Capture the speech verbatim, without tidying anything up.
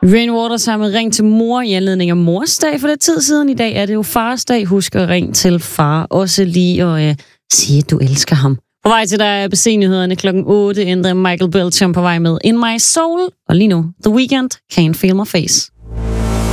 Rainwater har med ring til mor i anledning af mors dag for det tid siden. I dag er det jo fars dag. Husk at ringe til far. Også lige og øh, sige, at du elsker ham. På vej til dig er A B C-nyhederne klokken otte. Ændrer Michael Belcher på vej med In My Soul. Og lige nu, The Weeknd, Can't Feel My Face.